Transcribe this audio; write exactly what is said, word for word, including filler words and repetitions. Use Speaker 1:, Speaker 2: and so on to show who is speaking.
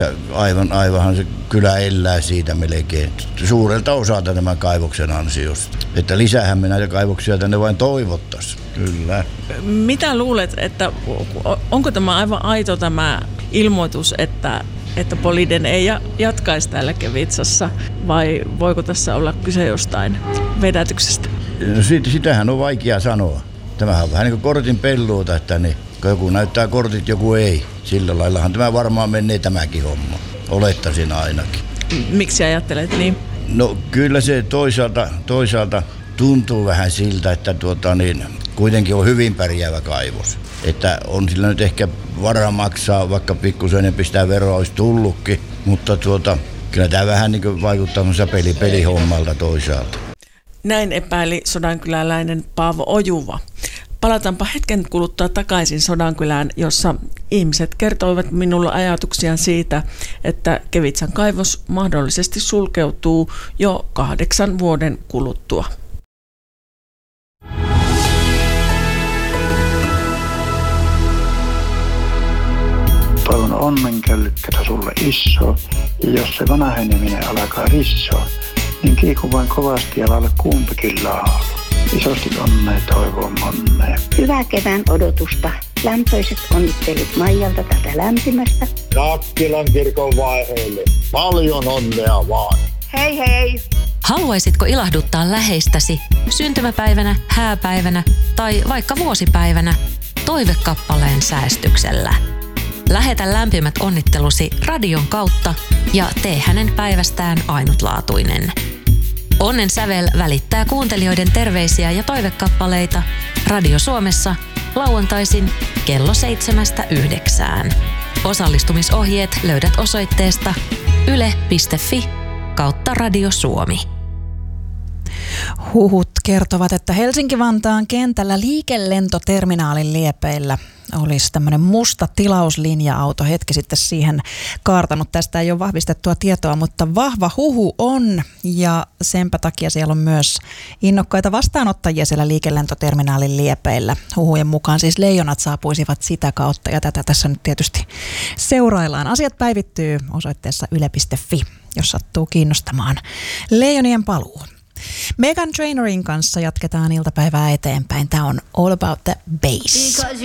Speaker 1: Aivan, aivanhan se kylä elää siitä melkein. Suurelta osalta tämän kaivoksen ansiosta. Että lisäähän me näitä kaivoksia tänne vain toivottaisiin. Kyllä.
Speaker 2: Mitä luulet, että onko tämä aivan aito tämä ilmoitus, että, että Boliden ei jatkaisi täällä Kevitsassa, vai voiko tässä olla kyse jostain vedätyksestä?
Speaker 1: No sit, sitähän on vaikea sanoa. Tämähän on vähän niin kuin kortin pelluuta, että niin, joku näyttää kortit, joku ei. Sillä laillahan tämä varmaan menee tämäkin homma. Olettaisin ainakin.
Speaker 2: Miksi ajattelet niin?
Speaker 1: No kyllä se toisaalta, toisaalta tuntuu vähän siltä, että tuota, niin, kuitenkin on hyvin pärjäävä kaivos. Että on sillä nyt ehkä varaa maksaa, vaikka pikkusen enempi sitä veroa olisi tullutkin. Mutta tuota, kyllä tämä vähän niin kuin vaikuttaa peli, pelihommalta toisaalta.
Speaker 2: Näin epäili sodankyläläinen Paavo Ojuva. Palataanpa hetken kuluttua takaisin Sodankylään, jossa ihmiset kertoivat minulle ajatuksiaan siitä, että Kevitsan kaivos mahdollisesti sulkeutuu jo kahdeksan vuoden kuluttua.
Speaker 3: Toivon onnenkällykkätä sulle iso, ja jos se vanheneminen alkaa rissoa, niin kiiku vain kovasti ja lailla kumpikin laulu. Isosti onnea toivon monnea.
Speaker 4: Hyvää kevään odotusta. Lämpöiset onnittelut Maijalta tätä lämpimästä.
Speaker 5: Nakkilan kirkon vaiheelle. Paljon onnea vaan.
Speaker 4: Hei hei!
Speaker 6: Haluaisitko ilahduttaa läheistäsi syntymäpäivänä, hääpäivänä tai vaikka vuosipäivänä toivekappaleen säästyksellä? Lähetä lämpimät onnittelusi radion kautta ja tee hänen päivästään ainutlaatuinen. Onnen sävel välittää kuuntelijoiden terveisiä ja toivekappaleita Radio Suomessa lauantaisin kello seitsemästä yhdeksään. Osallistumisohjeet löydät osoitteesta yle piste fi kautta Radio Suomi.
Speaker 7: Huhut kertovat, että Helsinki-Vantaan kentällä liikelentoterminaalin liepeillä olisi tämmöinen musta tilauslinja-auto hetki sitten siihen kaartanut. Tästä ei ole vahvistettua tietoa, mutta vahva huhu on, ja senpä takia siellä on myös innokkaita vastaanottajia siellä liikelentoterminaalin liepeillä. Huhujen mukaan siis leijonat saapuisivat sitä kautta, ja tätä tässä nyt tietysti seuraillaan. Asiat päivittyy osoitteessa yle piste fi, jos sattuu kiinnostamaan leijonien paluu. Meghan Trainerin kanssa jatketaan iltapäivää eteenpäin. Tämä on All About the Bass.